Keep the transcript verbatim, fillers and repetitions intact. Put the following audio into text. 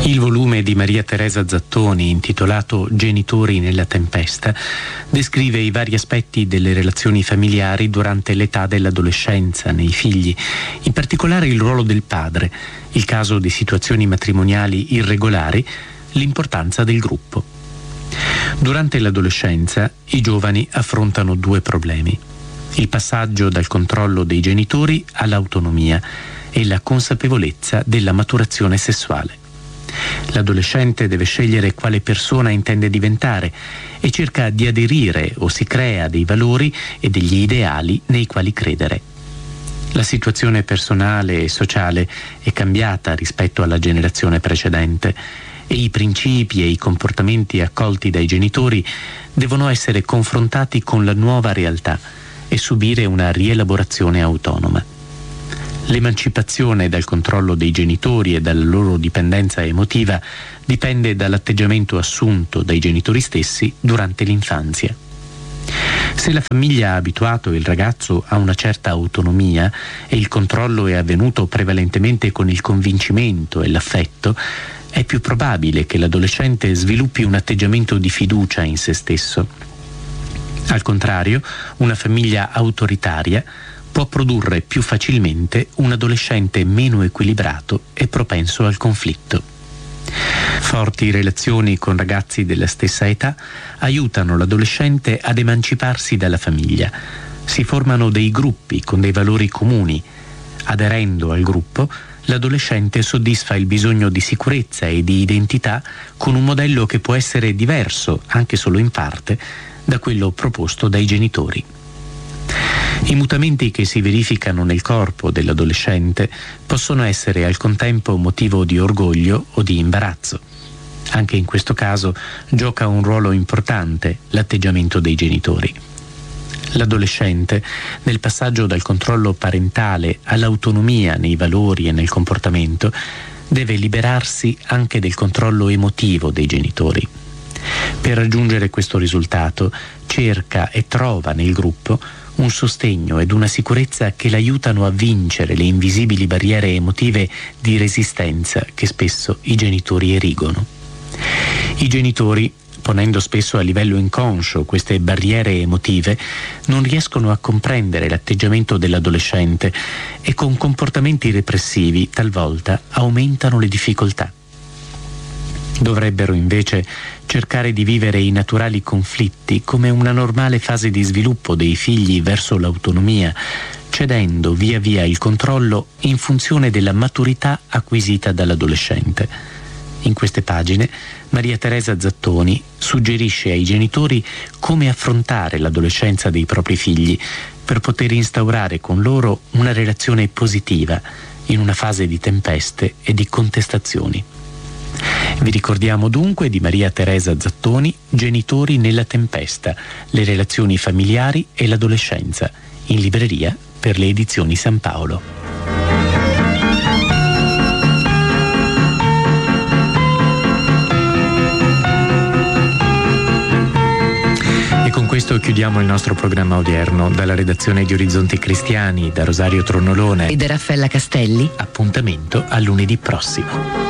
Il volume di Maria Teresa Zattoni, intitolato Genitori nella tempesta, descrive i vari aspetti delle relazioni familiari durante l'età dell'adolescenza, nei figli, in particolare il ruolo del padre, il caso di situazioni matrimoniali irregolari, l'importanza del gruppo. Durante l'adolescenza, i giovani affrontano due problemi: il passaggio dal controllo dei genitori all'autonomia e la consapevolezza della maturazione sessuale. L'adolescente deve scegliere quale persona intende diventare e cerca di aderire o si crea dei valori e degli ideali nei quali credere. La situazione personale e sociale è cambiata rispetto alla generazione precedente e i principi e i comportamenti accolti dai genitori devono essere confrontati con la nuova realtà e subire una rielaborazione autonoma. L'emancipazione dal controllo dei genitori e dalla loro dipendenza emotiva dipende dall'atteggiamento assunto dai genitori stessi durante l'infanzia. Se la famiglia ha abituato il ragazzo a una certa autonomia e il controllo è avvenuto prevalentemente con il convincimento e l'affetto, è più probabile che l'adolescente sviluppi un atteggiamento di fiducia in se stesso. Al contrario, una famiglia autoritaria può produrre più facilmente un adolescente meno equilibrato e propenso al conflitto. Forti relazioni con ragazzi della stessa età aiutano l'adolescente ad emanciparsi dalla famiglia. Si formano dei gruppi con dei valori comuni. Aderendo al gruppo, l'adolescente soddisfa il bisogno di sicurezza e di identità con un modello che può essere diverso, anche solo in parte, da quello proposto dai genitori. I mutamenti che si verificano nel corpo dell'adolescente possono essere al contempo motivo di orgoglio o di imbarazzo. Anche in questo caso gioca un ruolo importante l'atteggiamento dei genitori. L'adolescente, nel passaggio dal controllo parentale all'autonomia nei valori e nel comportamento, deve liberarsi anche del controllo emotivo dei genitori. Per raggiungere questo risultato, cerca e trova nel gruppo un sostegno ed una sicurezza che l'aiutano a vincere le invisibili barriere emotive di resistenza che spesso i genitori erigono. I genitori, ponendo spesso a livello inconscio queste barriere emotive, non riescono a comprendere l'atteggiamento dell'adolescente e con comportamenti repressivi talvolta aumentano le difficoltà. Dovrebbero invece cercare di vivere i naturali conflitti come una normale fase di sviluppo dei figli verso l'autonomia, cedendo via via il controllo in funzione della maturità acquisita dall'adolescente. In queste pagine Maria Teresa Zattoni suggerisce ai genitori come affrontare l'adolescenza dei propri figli per poter instaurare con loro una relazione positiva in una fase di tempeste e di contestazioni. Vi ricordiamo dunque di Maria Teresa Zattoni, Genitori nella tempesta, le relazioni familiari e l'adolescenza, in libreria per le edizioni San Paolo. E con questo chiudiamo il nostro programma odierno. Dalla redazione di Orizzonti Cristiani, da Rosario Tronolone e da Raffaella Castelli, appuntamento a lunedì prossimo.